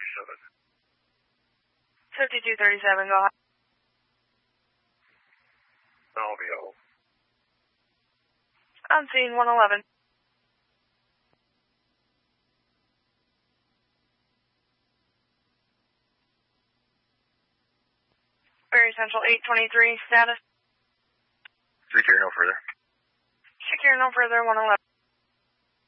5237, go ahead. I'll be home. On scene 111. Very Central 823, status. Secure no further. Secure no further, 111.